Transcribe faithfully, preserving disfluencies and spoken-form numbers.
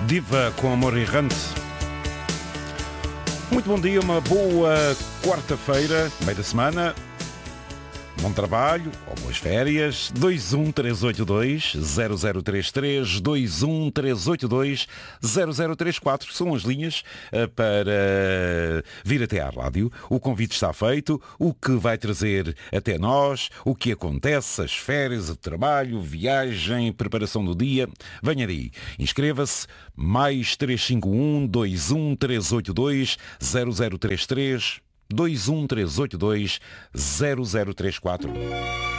Diva com Amor Errante. Muito bom dia, uma boa quarta-feira, meio da semana. Bom trabalho ou boas férias. dois um três oito dois zero zero três três, dois um três oito dois zero zero três quatro são as linhas uh, para vir até à rádio. O convite está feito, o que vai trazer até nós, o que acontece, as férias, o trabalho, viagem, preparação do dia. Venha daí, inscreva-se, mais três cinco um, dois um três oito dois zero zero três três, dois um três oito dois zero zero três quatro.